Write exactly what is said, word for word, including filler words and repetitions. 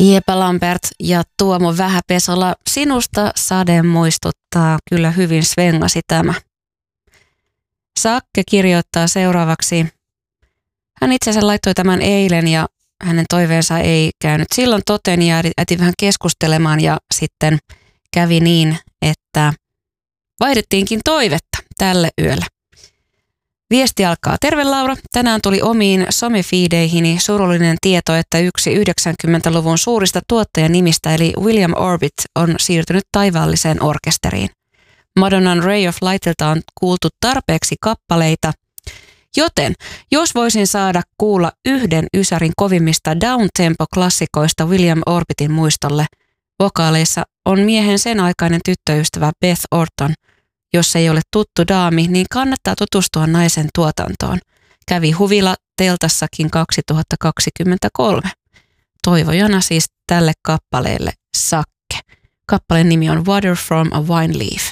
Jeppe Lambert ja Tuomo Vähäpesola, sinusta sade muistuttaa, kyllä hyvin svengasi tämä. Sakke kirjoittaa seuraavaksi. Hän itse asiassa laittoi tämän eilen ja hänen toiveensa ei käynyt silloin toteen ja äiti vähän keskustelemaan ja sitten kävi niin, että vaihdettiinkin toivetta tälle yöllä. Viesti alkaa. Terve Laura, tänään tuli omiin somefiideihini surullinen tieto, että yksi yhdeksänkymmentäluvun suurista tuottajanimistä eli William Orbit on siirtynyt taivaalliseen orkesteriin. Madonnan Ray of Lightilta on kuultu tarpeeksi kappaleita, joten jos voisin saada kuulla yhden Ysärin kovimmista downtempo-klassikoista William Orbitin muistolle, vokaaleissa on miehen sen aikainen tyttöystävä Beth Orton. Jos ei ole tuttu daami, niin kannattaa tutustua naisen tuotantoon. Kävi huvila teltassakin kaksituhattakaksikymmentäkolme. Toivojana siis tälle kappaleelle Sakke. Kappaleen nimi on Water from a Wine Leaf.